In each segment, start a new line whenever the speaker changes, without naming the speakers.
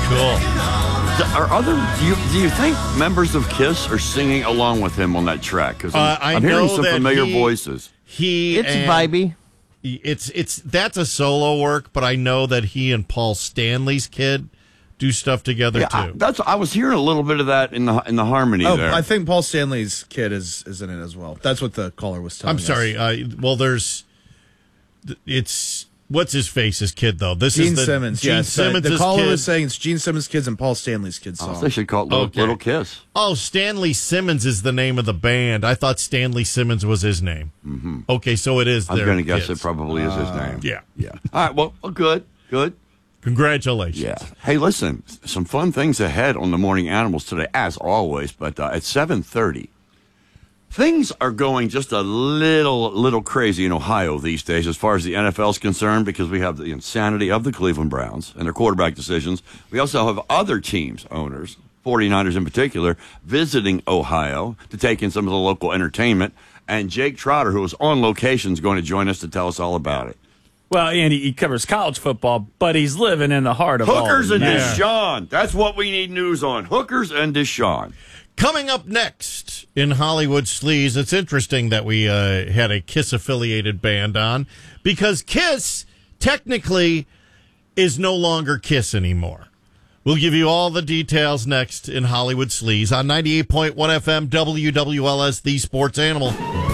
Do you think members of KISS are singing along with him on that track? Because I'm hearing some familiar voices.
It's vibey.
That's a solo work, but I know that he and Paul Stanley's kid do stuff together too.
I was hearing a little bit of that in the harmony there.
I think Paul Stanley's kid is in it as well. That's what the caller was telling us.
I'm sorry. It's what's his face's kid though. This
Gene
is
Simmons.
Gene Simmons'
the caller
kid.
was saying it's Gene Simmons' kids and Paul Stanley's kids song.
They should call it Little Kiss.
Oh, Stanley Simmons is the name of the band. I thought Stanley Simmons was his name.
Mm-hmm.
Okay, so it is.
I'm going to guess it probably is his name.
Yeah.
All right. Well, good.
Congratulations.
Yeah. Hey, listen, some fun things ahead on the Morning Animals today, as always. But at 7:30, things are going just a little crazy in Ohio these days as far as the NFL is concerned, because we have the insanity of the Cleveland Browns and their quarterback decisions. We also have other teams' owners, 49ers in particular, visiting Ohio to take in some of the local entertainment. And Jake Trotter, who is on location, is going to join us to tell us all about it.
Well, and he covers college football, but he's living in the heart of
Hookers and
Albany.
Deshaun. That's what we need news on. Hookers and Deshaun.
Coming up next in Hollywood Sleaze, it's interesting that we had a KISS-affiliated band on, because KISS technically is no longer KISS anymore. We'll give you all the details next in Hollywood Sleaze on 98.1 FM WWLS, the Sports Animal.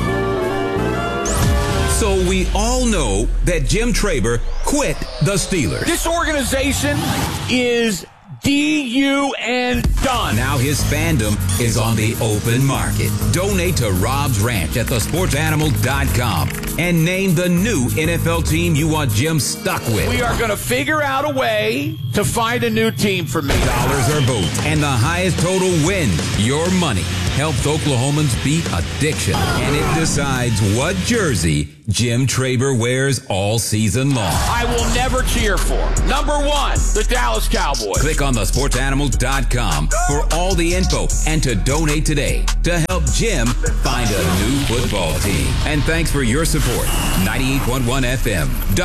So we all know that Jim Traber quit the Steelers.
This organization is D-U-N done.
Now his fandom is on the open market. Donate to Rob's Ranch at thesportsanimal.com and name the new NFL team you want Jim stuck with.
We are going to figure out a way to find a new team for me.
Dollars or votes, and the highest total wins. Your money helps Oklahomans beat addiction, and it decides what jersey Jim Traber wears all season long.
I will never cheer for number one, the Dallas Cowboys.
Click on thesportsanimal.com for all the info and to donate today to help Jim find a new football team. And thanks for your support. 98.1 FM,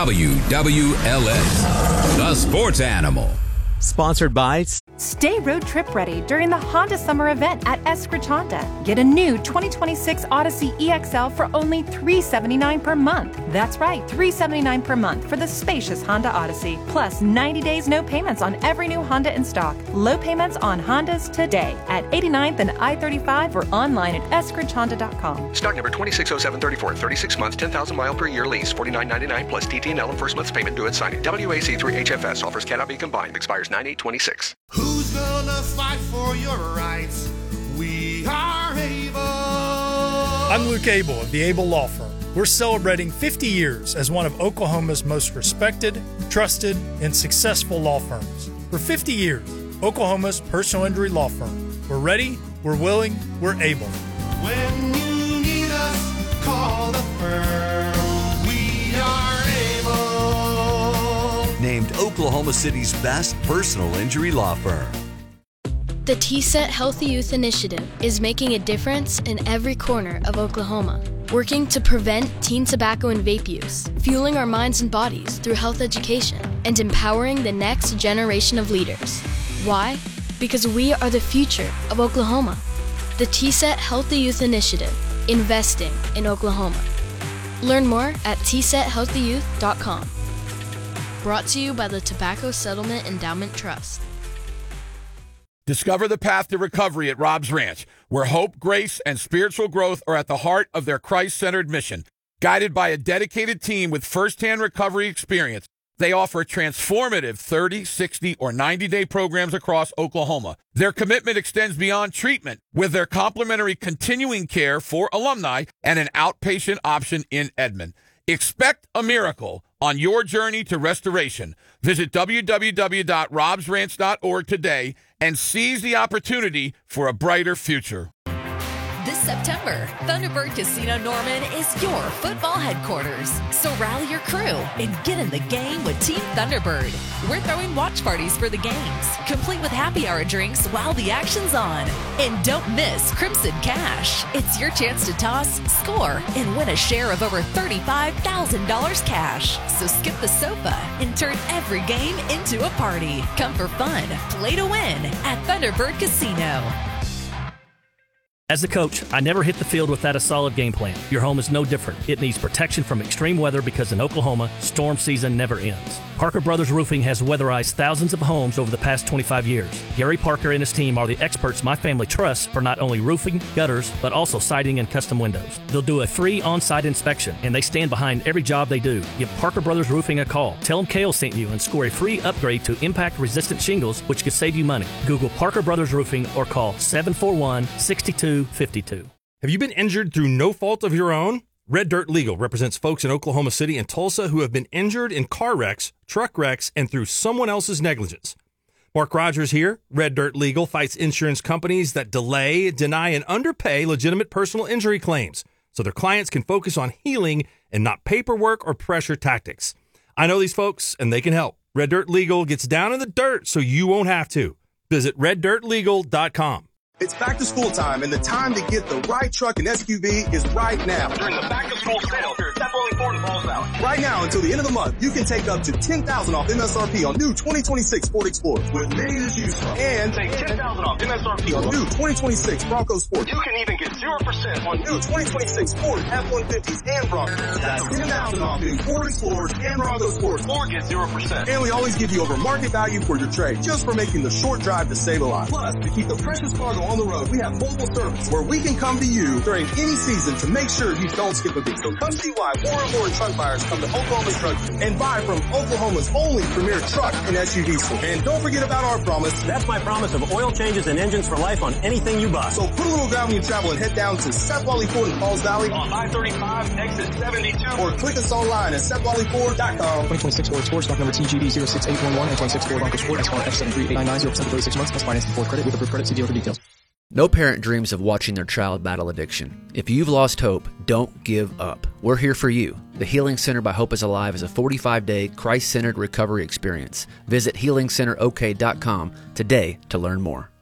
WWLS, The Sports Animal.
Sponsored by...
Stay road trip ready during the Honda Summer Event at Eskridge Honda. Get a new 2026 Odyssey EXL for only $379 per month. That's right, $379 per month for the spacious Honda Odyssey. Plus 90 days no payments on every new Honda in stock. Low payments on Hondas today at 89th and I-35 or online at eskridgehonda.com.
Stock number 260734, 36 months, 10,000 mile per year lease, $49.99 plus TT&L and first month's payment due at signing. WAC3HFS offers cannot be combined. Expires 9/8/26.
Who's gonna fight for your rights? We are able.
I'm Luke Abel of the Abel Law Firm. We're celebrating 50 years as one of Oklahoma's most respected, trusted, and successful law firms. For 50 years, Oklahoma's personal injury law firm. We're ready, we're willing, we're able.
When you need us, call the firm. We are able.
Named Oklahoma City's best personal injury law firm.
The TSET Healthy Youth Initiative is making a difference in every corner of Oklahoma, working to prevent teen tobacco and vape use, fueling our minds and bodies through health education, and empowering the next generation of leaders. Why? Because we are the future of Oklahoma. The TSET Healthy Youth Initiative, investing in Oklahoma. Learn more at tsethealthyyouth.com. Brought to you by the Tobacco Settlement Endowment Trust.
Discover the path to recovery at Rob's Ranch, where hope, grace, and spiritual growth are at the heart of their Christ-centered mission. Guided by a dedicated team with firsthand recovery experience, they offer transformative 30, 60, or 90-day programs across Oklahoma. Their commitment extends beyond treatment with their complimentary continuing care for alumni and an outpatient option in Edmond. Expect a miracle on your journey to restoration. Visit www.robsranch.org today and seize the opportunity for a brighter future.
This September, Thunderbird Casino Norman is your football headquarters. So rally your crew and get in the game with Team Thunderbird. We're throwing watch parties for the games, complete with happy hour drinks while the action's on. And don't miss Crimson Cash. It's your chance to toss, score, and win a share of over $35,000 cash. So skip the sofa and turn every game into a party. Come for fun, play to win at Thunderbird Casino.
As a coach, I never hit the field without a solid game plan. Your home is no different. It needs protection from extreme weather because in Oklahoma, storm season never ends. Parker Brothers Roofing has weatherized thousands of homes over the past 25 years. Gary Parker and his team are the experts my family trusts for not only roofing, gutters, but also siding and custom windows. They'll do a free on-site inspection, and they stand behind every job they do. Give Parker Brothers Roofing a call. Tell them Kale sent you and score a free upgrade to impact-resistant shingles, which could save you money. Google Parker Brothers Roofing or call 741-6252.
Have you been injured through no fault of your own? Red Dirt Legal represents folks in Oklahoma City and Tulsa who have been injured in car wrecks, truck wrecks, and through someone else's negligence. Mark Rogers here. Red Dirt Legal fights insurance companies that delay, deny, and underpay legitimate personal injury claims so their clients can focus on healing and not paperwork or pressure tactics. I know these folks, and they can help. Red Dirt Legal gets down in the dirt so you won't have to. Visit reddirtlegal.com.
It's back to school time, and the time to get the right truck and SUV is right now.
During the back to school sale here at Step-Only Ford in Falls Valley.
Right now until the end of the month, you can take up to $10,000 off MSRP on new 2026 Ford Explorers with many to choose from. And
take $10,000 off MSRP
on new 2026 Bronco Sport.
You can even get 0%
on new 2026 Ford F-150s and Broncos. That's $10,000 off new Ford Explorers and Bronco Sports.
Or get 0%.
And we always give you over market value for your trade just for making the short drive to save a lot. Plus, to keep the precious cargo on the road, we have mobile service where we can come to you during any season to make sure you don't skip a beat. So come see why more and more truck buyers come to Oklahoma's Truck and buy from Oklahoma's only premier truck and SUV store. And don't forget about our promise.
That's my promise of oil changes and engines for life on anything you buy.
So put a little ground when you travel and head down to Seth Wally Ford in Falls Valley
on I-35 exit 72
or click us online at SethWallyFord.com.
2026 Ford Sport stock number TGB 06811 and 26 Ford Bronco Sport SR F73899 0% for 36 months plus financing Ford credit with approved credit. See dealer for details.
No parent dreams of watching their child battle addiction. If you've lost hope, don't give up. We're here for you. The Healing Center by Hope is Alive is a 45-day Christ-centered recovery experience. Visit HealingCenterOK.com today to learn more.